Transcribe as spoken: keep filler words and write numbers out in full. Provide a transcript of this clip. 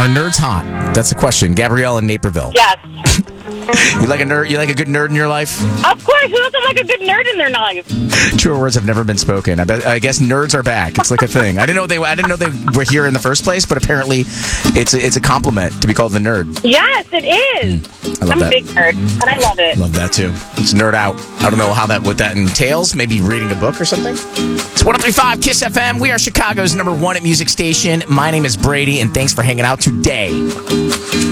Are nerds hot? That's the question. Gabrielle in Naperville. Yes. You like a nerd? You like a good nerd in your life? Of course. Who doesn't like a good nerd in their life? Truer words have never been spoken. I, bet, I guess nerds are back. It's like a thing. I didn't know they. I didn't know they were here in the first place, but apparently, it's a, it's a compliment to be called the nerd. Yes, it is. Mm, I love I'm that. a big nerd, and I love it. Love that too. It's nerd out. I don't know how that what that entails. Maybe reading a book or something. It's one oh three point five Kiss F M. We are Chicago's number one at music station. My name is Brady, and thanks for hanging out today.